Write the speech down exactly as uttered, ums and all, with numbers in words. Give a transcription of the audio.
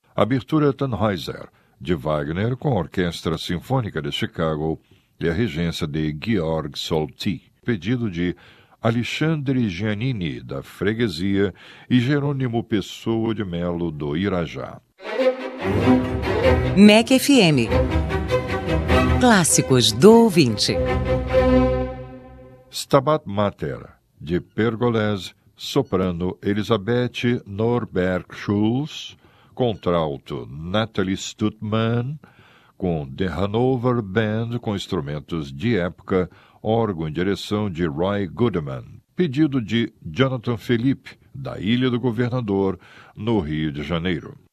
Abertura Tannhäuser, de Wagner, com a Orquestra Sinfônica de Chicago e a regência de Georg Solti. Pedido de Alexandre Giannini, da Freguesia, e Jerônimo Pessoa de Melo, do Irajá. M E C F M. Clássicos do ouvinte. Stabat Mater, de Pergolese, soprano Elisabeth Norberg-Schulz, contralto Nathalie Stuttmann, com The Hanover Band com instrumentos de época, órgão em direção de Roy Goodman. Pedido de Jonathan Felipe, da Ilha do Governador, no Rio de Janeiro.